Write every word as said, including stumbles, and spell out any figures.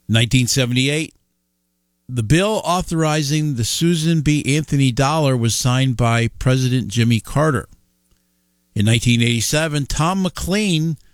nineteen seventy-eight, the bill authorizing the Susan B. Anthony dollar was signed by President Jimmy Carter. In nineteen eighty-seven, Tom McLean